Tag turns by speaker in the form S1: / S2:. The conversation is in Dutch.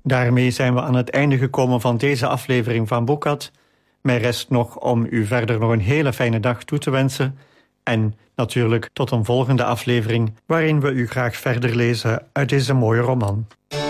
S1: Daarmee zijn we aan het einde gekomen van deze aflevering van Boekad. Mij rest nog om u verder nog een hele fijne dag toe te wensen. En natuurlijk tot een volgende aflevering waarin we u graag verder lezen uit deze mooie roman.